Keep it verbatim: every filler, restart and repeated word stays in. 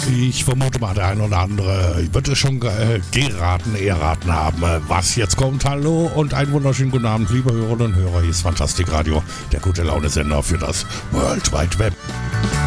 Ich vermute mal, der ein oder andere wird es schon äh, geraten, erraten haben, äh, was jetzt kommt. Hallo und einen wunderschönen guten Abend, liebe Hörerinnen und Hörer. Hier ist Fantastik Radio, der gute Laune-Sender für das World Wide Web.